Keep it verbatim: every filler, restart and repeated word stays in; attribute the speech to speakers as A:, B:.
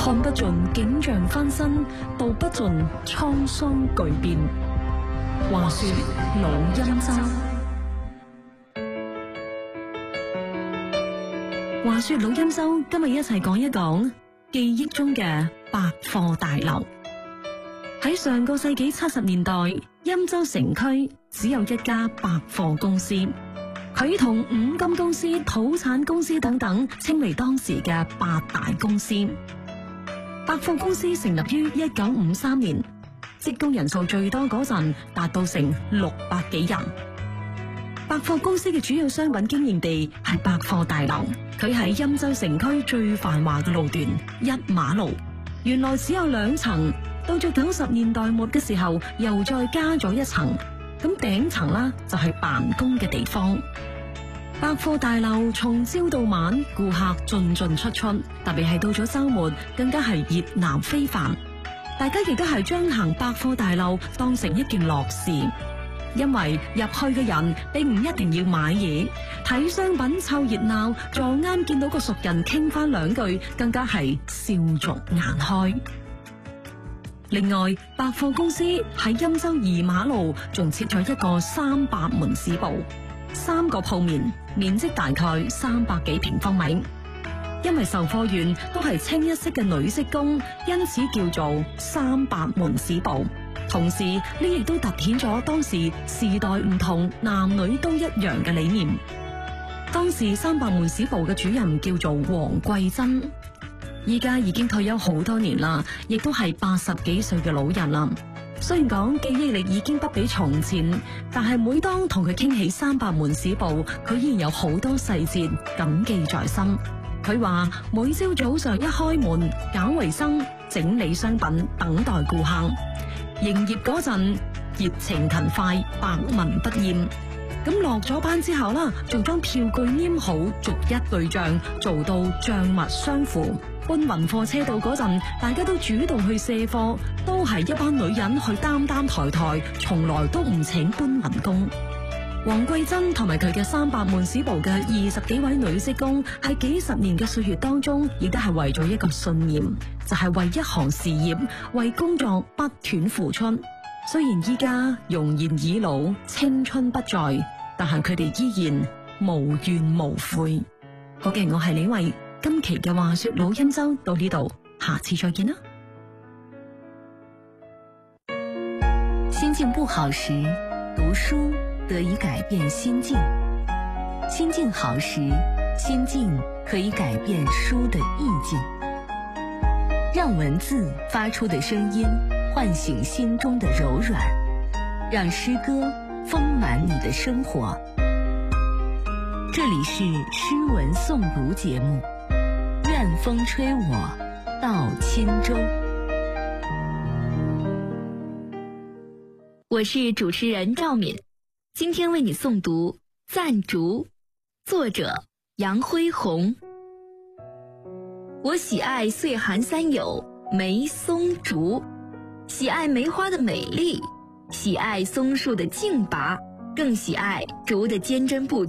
A: 看不盡景象翻新，道不盡滄桑巨變。話說老欽州，話說老欽州，今日一齊講一講記憶中嘅百貨大樓。喺上個世紀七十年代，欽州城區只有一家百貨公司，佢同五金公司、土產公司等等稱為當時嘅八大公司。百貨公司成立於一九五三年，職工人數最多嗰陣達到成六百幾人。百貨公司嘅主要商品經營地係百貨大樓，佢喺欽州城區最繁華嘅路段一馬路，原來只有兩層，到咗九十年代末嘅時候又再加咗一層，咁頂層啦就係辦公嘅地方。百貨大樓從朝到晚，顧客進進出出，特別係到咗周末，更加係熱鬧非凡。大家亦都係將行百貨大樓當成一件樂事，因為入去嘅人並唔一定要買嘢，睇商品湊熱鬧，撞啱見到個熟人傾翻兩句，更加係笑逐顏開。另外，百貨公司喺欽州二馬路仲設咗一個三百門市部，三個鋪面，面積大概三百幾平方米。因為售貨員都係清一色嘅女職工，因此叫做三百門市部。同時呢亦都凸顯咗當時時代唔同，男女都一樣嘅理念。當時三百門市部嘅主人叫做黃桂珍，依家已經退休好多年啦，亦都係八十幾歲嘅老人啦。雖然講記憶力已經不比從前，但係每當同佢傾起三百門市部，佢依然有好多細節謹記在心。佢話每朝早上一開門，搞衛生、整理商品，等待顧客。營業嗰陣熱情勤快，百聞不厭。咁落咗班之後啦，仲將票據黏好，逐一對賬，做到賬物相符。搬運貨車到嗰陣，大家都主動去卸貨，都係一班女人去擔擔抬抬，從來都唔請搬運工。黃桂珍同埋佢嘅三百門市部嘅二十幾位女職工，喺幾十年嘅歲月當中，亦都係為咗一個信念，就係、是、為一行事業、為工作不斷付出。雖然依家容顏已老，青春不在，但係佢哋依然無怨無悔。好嘅，我係李慧，今期嘅話說老欽州到呢度，下次再見啦。
B: 心境不好時，讀書得以改變心境；心境好時，心境可以改變書的意境。讓文字發出的聲音喚醒心中的柔軟，讓詩歌豐滿你的生活。這裡是詩文誦讀節目，願風吹我到欽州。
C: 我是主持人趙敏，今天為你誦讀《贊竹》，作者楊輝宏。我喜愛歲寒三友梅松竹，喜愛梅花的美麗，喜愛松樹的勁拔，更喜愛竹的堅貞不